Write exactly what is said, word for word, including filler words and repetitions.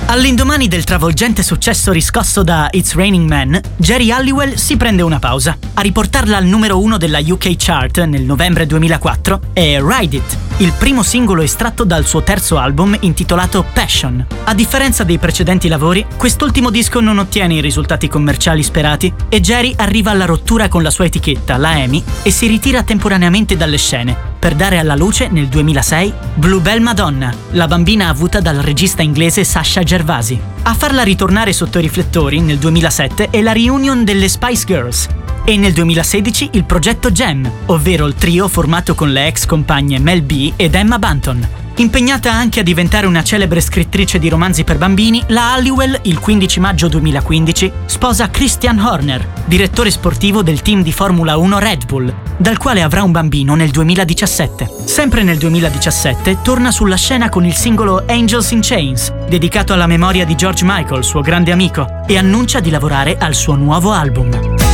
All'indomani del travolgente successo riscosso da It's Raining Men, Geri Halliwell si prende una pausa. A riportarla al numero uno della U K chart nel novembre duemilaquattro è Ride It, il primo singolo estratto dal suo terzo album intitolato Passion. A differenza dei precedenti lavori, quest'ultimo disco non ottiene i risultati commerciali sperati e Geri arriva alla rottura con la sua etichetta, la EMI, e si ritira temporaneamente dalle scene, per dare alla luce nel duemilasei Bluebell Madonna, la bambina avuta dal regista inglese Sasha Gervasi. A farla ritornare sotto i riflettori nel duemilasette è la reunion delle Spice Girls e nel duemilasedici il progetto Gem, ovvero il trio formato con le ex compagne Mel B ed Emma Bunton. Impegnata anche a diventare una celebre scrittrice di romanzi per bambini, la Halliwell, il quindici maggio duemilaquindici, sposa Christian Horner, direttore sportivo del team di Formula uno Red Bull, dal quale avrà un bambino nel duemiladiciassette. Sempre nel duemiladiciassette torna sulla scena con il singolo Angels in Chains, dedicato alla memoria di George Michael, suo grande amico, e annuncia di lavorare al suo nuovo album.